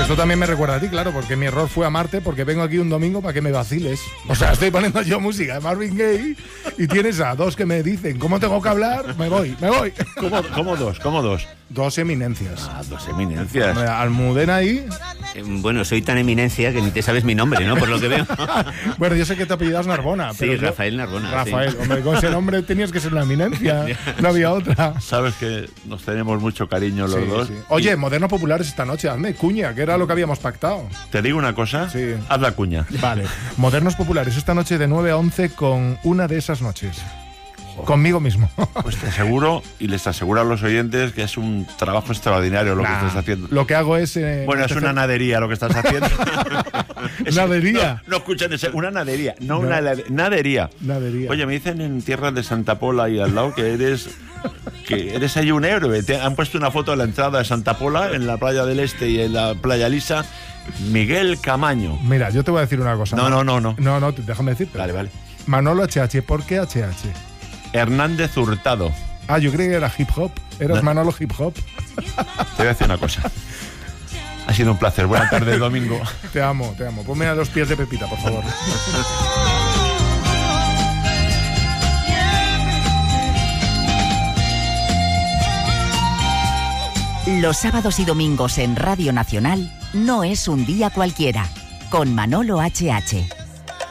Esto también me recuerda a ti, claro, porque mi error fue amarte, porque vengo aquí un domingo para que me vaciles. O sea, estoy poniendo yo música de Marvin Gaye y tienes a dos que me dicen cómo tengo que hablar, me voy. ¿Cómo dos? Dos eminencias. Dos eminencias. Almudena ahí. Bueno, soy tan eminencia que ni te sabes mi nombre, ¿no? Por lo que veo. Bueno, yo sé que te apellidas Narbona. Sí, pero Rafael Narbona. Rafael, sí. hombre, con ese nombre tenías que ser una eminencia. No había otra. Sabes que nos tenemos mucho cariño los dos. Sí. Oye, Modernos Populares esta noche, hazme cuña, que era lo que habíamos pactado. ¿Te digo una cosa? Sí. Haz la cuña. Vale. Modernos Populares esta noche de 9 a 11 con una de esas noches. Conmigo mismo. Pues te aseguro y les aseguro a los oyentes que es un trabajo extraordinario lo que estás haciendo. Lo que hago es... Bueno, es una nadería lo que estás haciendo. ¿Nadería? No escuchan eso. Una nadería. No, una nadería. Nadería. Oye, me dicen en tierras de Santa Pola y al lado que eres ahí un héroe. Te han puesto una foto de la entrada de Santa Pola en la playa del Este y en la playa Lisa. Miguel Camaño. Mira, yo te voy a decir una cosa. No. No, déjame decirte. Vale. Manolo HH, ¿por qué HH? Hernández Hurtado. Ah, yo creí que era hip hop. ¿Eras Manolo hip hop? Te voy a decir una cosa. Ha sido un placer. Buena tarde, domingo. Te amo. Ponme a los pies de Pepita, por favor. Los sábados y domingos en Radio Nacional no es un día cualquiera. Con Manolo HH.